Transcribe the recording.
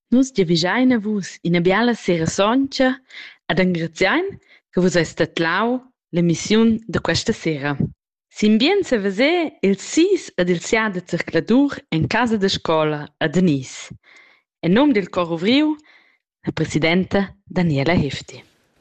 Nus giavischein a vus ina biala sera sontga ad engraziain che vus ei stat lau l'emissiun da questa sera. Sin bien se vese il 6 ed il 7 de circladur en casa da scola a Denis. En nom del coro vriu, la presidenta Daniela Hefti.